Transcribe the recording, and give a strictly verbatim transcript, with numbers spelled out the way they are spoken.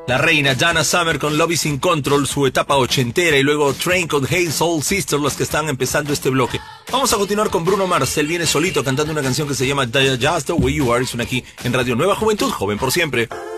La reina Dana Summer con Love is in Control, su etapa ochentera, y luego Train con Hey Soul Sister, los que están empezando este bloque. Vamos a continuar con Bruno Mars. Él viene solito cantando una canción que se llama Just the Way You Are. Es una aquí en Radio Nueva Juventud, joven por siempre.